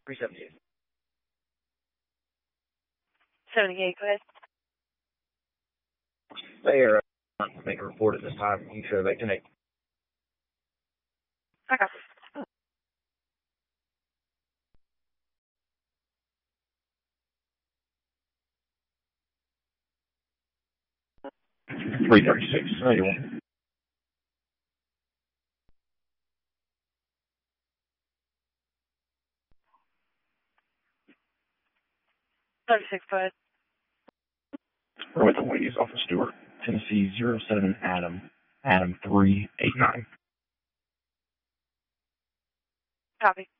378. 78, go ahead. They are make a report at this time. You should vaccinate. Okay. 336. 91. 36, go ahead. We're with the ladies off of Stewart, Tennessee 07 Adam 389. Copy.